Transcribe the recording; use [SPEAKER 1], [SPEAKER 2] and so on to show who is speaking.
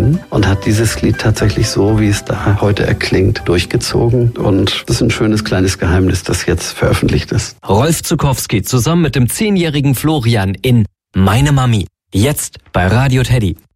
[SPEAKER 1] und hat dieses Lied tatsächlich so, wie es da heute erklingt, durchgezogen. Und das ist ein schönes kleines Geheimnis, das jetzt veröffentlicht ist.
[SPEAKER 2] Rolf Zuckowski zusammen mit dem 10-jährigen Florian in Meine Mami. Jetzt bei Radio Teddy.